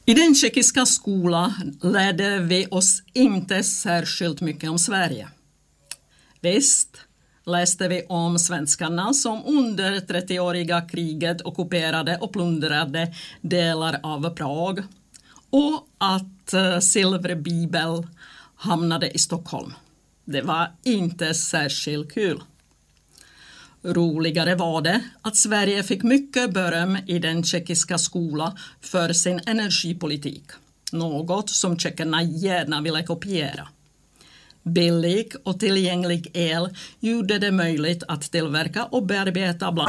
I den tjeckiska skolan lärde vi oss inte särskilt mycket om Sverige. Visst läste vi om svenskarna som under 30-åriga kriget ockuperade och plundrade delar av Prag och att silverbibel hamnade i Stockholm. Det var inte särskilt kul. Roligare var det att Sverige fick mycket beröm i den tjeckiska skolan för sin energipolitik. Något som tjeckerna gärna ville kopiera. Billig och tillgänglig el gjorde det möjligt att tillverka och bearbeta bland